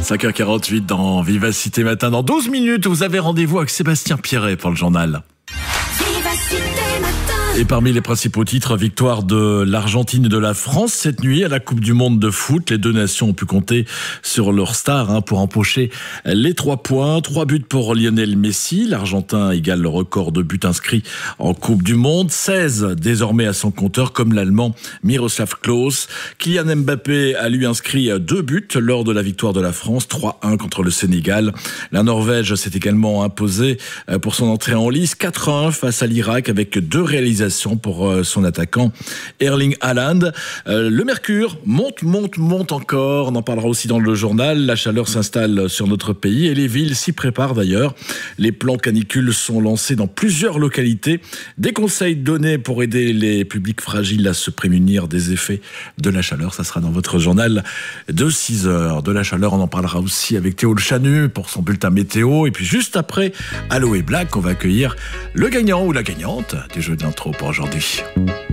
5h48 dans Vivacité Matin. Dans 12 minutes, vous avez rendez-vous avec Sébastien Pierret pour le journal. Et parmi les principaux titres, victoire de l'Argentine et de la France cette nuit à la Coupe du Monde de foot. Les deux nations ont pu compter sur leur star pour empocher les 3 points. 3 buts pour Lionel Messi. L'Argentin égale le record de buts inscrits en Coupe du Monde. 16 désormais à son compteur, comme l'Allemand Miroslav Klose. Kylian Mbappé a lui inscrit 2 buts lors de la victoire de la France. 3-1 contre le Sénégal. La Norvège s'est également imposée pour son entrée en lice. 4-1 face à l'Irak avec 2 réalisations pour son attaquant Erling Haaland. Le mercure monte encore. On en parlera aussi dans le journal. La chaleur s'installe sur notre pays et les villes s'y préparent d'ailleurs. Les plans canicules sont lancés dans plusieurs localités. Des conseils donnés pour aider les publics fragiles à se prémunir des effets de la chaleur. Ça sera dans votre journal de 6h. De la chaleur, on en parlera aussi avec Théo Le Chanu pour son bulletin météo. Et puis juste après Aloe Black, on va accueillir le gagnant ou la gagnante des jeux d'intro pour aujourd'hui.